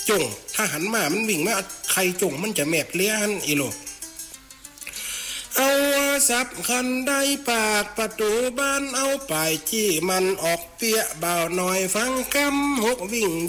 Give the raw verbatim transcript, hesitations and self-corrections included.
จงถ้าหันมามันวิ่งมาใครจงมันจะแมบเลี้ยนอีโลเอาสับคันได้ปากประตูบ้านเอาไปจี้มันออกเปียบ่าวหน่อยฟังกำหกวิ่ง